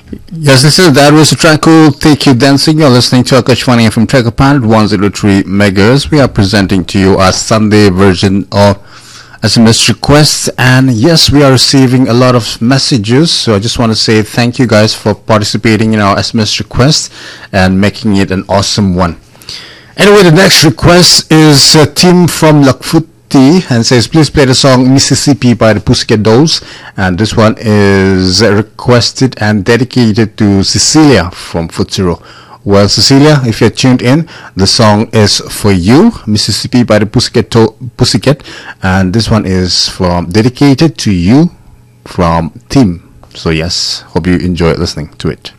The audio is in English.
Yes, that was a track called Take You Dancing. You're listening to Akashvani from Trekapad 103 megahertz. We are presenting to you our Sunday version of SMS requests, and yes, we are receiving a lot of messages, so I just want to say thank you guys for participating in our SMS request and making it an awesome one. Anyway, the next request is Tim from Lakfutti and says please play the song Mississippi by the Pussycat Dolls, and this one is requested and dedicated to Cecilia from Footsiro. Well, Cecilia, if you're tuned in, the song is for you, Mississippi by the Pussycat, and this one is dedicated to you from Tim. So yes, hope you enjoy listening to it.